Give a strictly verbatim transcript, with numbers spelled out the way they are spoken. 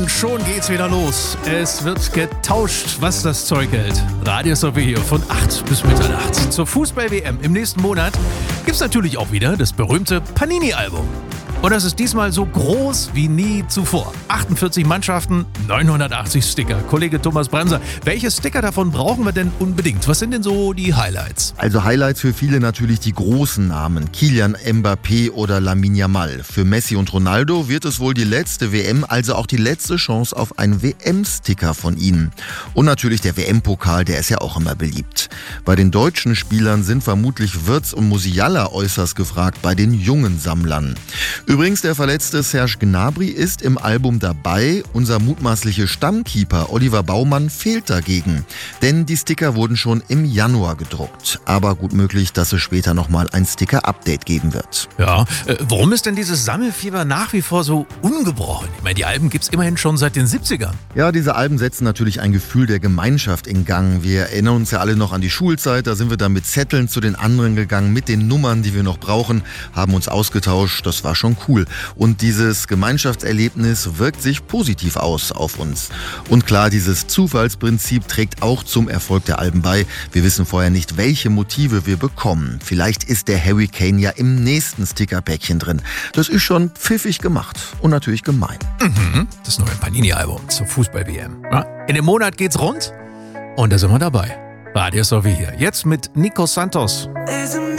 Und schon geht's wieder los. Es wird getauscht, was das Zeug hält. Radio Sophie hier von acht bis Mitternacht. Zur Fußball-W M im nächsten Monat gibt's natürlich auch wieder das berühmte Panini-Album. Und das ist diesmal so groß wie nie zuvor. achtundvierzig Mannschaften, neunhundertachtzig Sticker. Kollege Thomas Bremser, welche Sticker davon brauchen wir denn unbedingt? Was sind denn so die Highlights? Also Highlights für viele natürlich die großen Namen. Kylian Mbappé oder Lamine Yamal. Für Messi und Ronaldo wird es wohl die letzte W M, also auch die letzte Chance auf einen W M-Sticker von ihnen. Und natürlich der W M-Pokal, der ist ja auch immer beliebt. Bei den deutschen Spielern sind vermutlich Wirtz und Musiala äußerst gefragt, bei den jungen Sammlern. Übrigens, der verletzte Serge Gnabry ist im Album dabei. Unser mutmaßlicher Stammkeeper Oliver Baumann fehlt dagegen. Denn die Sticker wurden schon im Januar gedruckt. Aber gut möglich, dass es später nochmal ein Sticker-Update geben wird. Ja, äh, warum ist denn dieses Sammelfieber nach wie vor so ungebrochen? Ich meine, die Alben gibt's immerhin schon seit den siebzigern. Ja, diese Alben setzen natürlich ein Gefühl der Gemeinschaft in Gang. Wir erinnern uns ja alle noch an die Schulzeit. Da sind wir dann mit Zetteln zu den anderen gegangen, mit den Nummern, die wir noch brauchen, haben uns ausgetauscht. Das war schon cool. Und dieses Gemeinschaftserlebnis wirkt sich positiv aus auf uns. Und klar, dieses Zufallsprinzip trägt auch zum Erfolg der Alben bei. Wir wissen vorher nicht, welche Motive wir bekommen. Vielleicht ist der Harry Kane ja im nächsten Stickerpäckchen drin. Das ist schon pfiffig gemacht und natürlich gemein. Mhm, das neue Panini-Album zur Fußball-W M. Ja, in dem Monat geht's rund und da sind wir dabei. Radio Sophie hier. Jetzt mit Nico Santos. There's a